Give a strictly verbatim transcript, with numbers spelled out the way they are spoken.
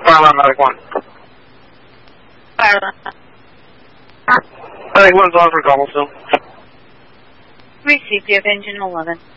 Fireline Medic one. Fireline. Medic one's on for Cobblestone. Received, you have engine eleven.